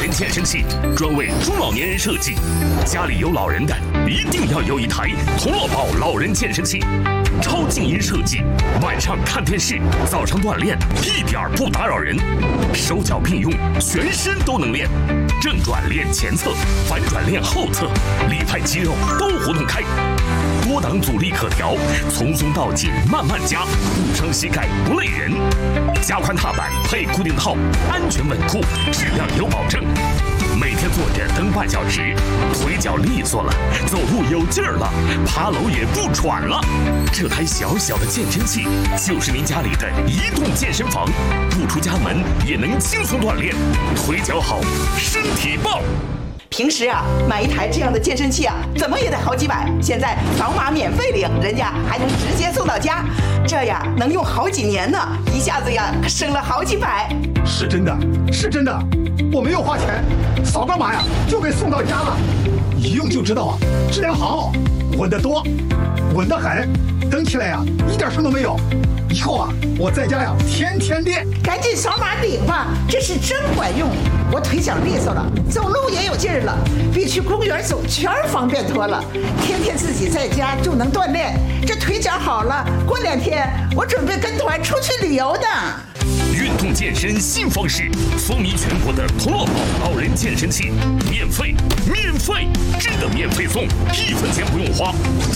人健身器，专为中老年人设计。家里有老人的，一定要有一台童乐宝老人健身器。超静音设计，晚上看电视，早上锻炼，一点不打扰人。手脚并用，全身都能练。正转练前侧，反转练后侧，里派肌肉都活动开。多档阻力可调，从松到紧慢慢加，不伤膝盖不累人。加宽踏板配固定套，安全稳固，质量有保证。每天坐着蹬半小时，腿脚利索了，走路有劲儿了，爬楼也不喘了。这台小小的健身器就是您家里的移动健身房，不出家门也能轻松锻炼，腿脚好，身体棒。 平时啊，买一台这样的健身器啊，怎么也得好几百。现在扫码免费领，人家还能直接送到家，这呀能用好几年呢，一下子呀省了好几百。 是真的，是真的，我没有花钱，扫个码呀就给送到家了，一用就知道啊，质量好，稳得多，稳得很，蹬起来呀一点声都没有。以后啊，我在家呀天天练。 赶紧扫码领吧，这是真管用。我腿脚利索了，走路也有劲儿了，比去公园走圈方便多了。天天自己在家就能锻炼，这腿脚好了，过2天我准备跟团出去旅游的。 运动健身新方式，风靡全国的童乐宝老人健身器，免费，真的免费送，1分钱不用花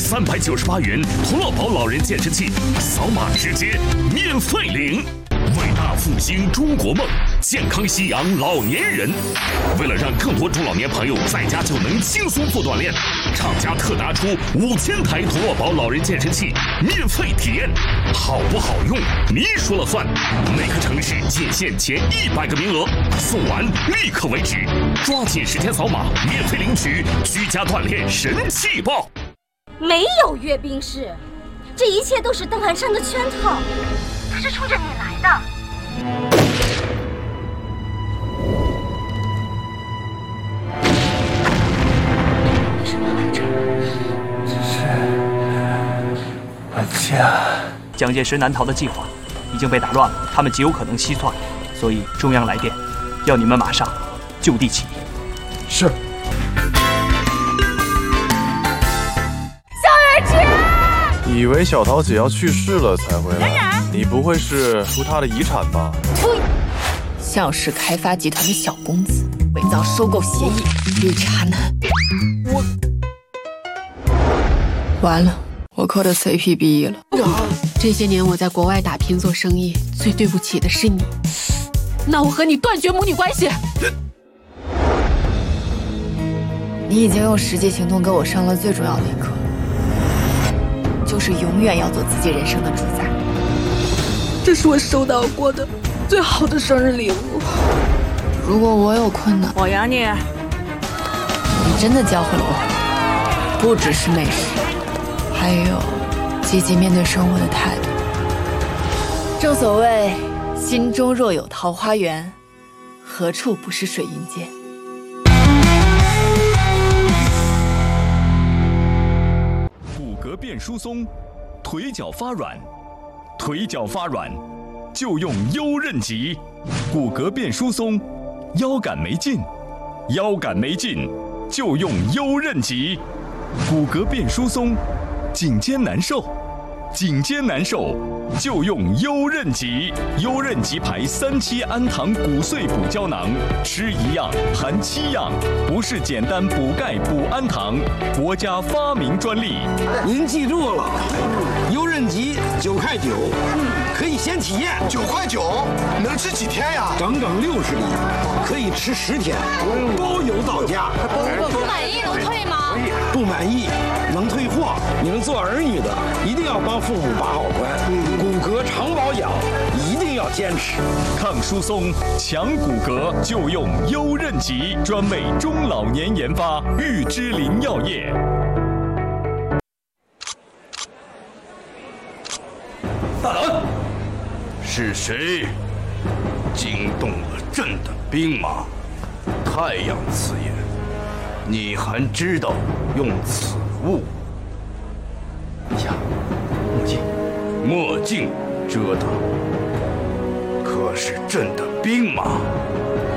，398元童乐宝老人健身器，扫码直接免费领。伟大复兴中国梦，健康夕阳老年人。为了让更多中老年朋友在家就能轻松做锻炼，厂家特拿出5000台童乐宝老人健身器免费体验，好不好用您说了算。每个城市仅限前100个名额，送完立刻为止，抓紧时间扫码免费领取居家锻炼神器报。 没有阅兵式，这一切都是邓寒山的圈套，他是冲着你来的。什么来着？ 安家。蒋介石南逃的计划已经被打乱了，他们极有可能西窜，所以中央来电，要你们马上就地起义。 是。 以为小桃姐要去世了才回来，你不会是图她的遗产吧？ 向氏开发集团的小公子，伪造收购协议，绿茶男。完了，我磕的 CP 毕业了。 这些年我在国外打拼做生意，最对不起的是你。那我和你断绝母女关系。 你已经用实际行动给我上了最重要的一课。就是永远要做自己人生的主宰。 这是我收到过的最好的生日礼物。 如果我有困难， 我养你。 你真的教会了我，不只是美食，还有积极面对生活的态度。正所谓，心中若有桃花源，何处不是水云间。 变疏松，腿脚发软，就用优韧极。骨骼变疏松，腰杆没劲，就用优韧极。骨骼变疏松，颈肩难受，就用优韧极。优韧极牌3期氨糖骨碎补胶囊，吃1样含7样，不是简单补钙补氨糖，国家发明专利。 您记住了，优韧极9块9，可以先体验。 9块9，能吃几天呀？ 整整60粒，可以吃10天，包邮到家。 不满意能退吗？ 不满意能退货。你们做儿女的一定要帮父母把好关，骨骼常保养一定要坚持。 抗疏松、强骨骼，就用优韧极，专为中老年研发，玉芝林药业。 大胆！是谁惊动了朕的兵马？太阳刺眼，你还知道用此物？ 陛下，墨镜。 墨镜遮挡，可是朕的兵马。